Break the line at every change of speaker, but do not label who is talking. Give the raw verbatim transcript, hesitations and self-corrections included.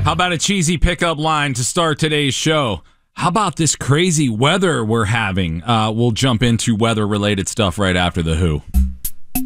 How about a cheesy pickup line to start today's show? How about this crazy weather we're having? Uh, we'll jump into weather-related stuff right after The Who.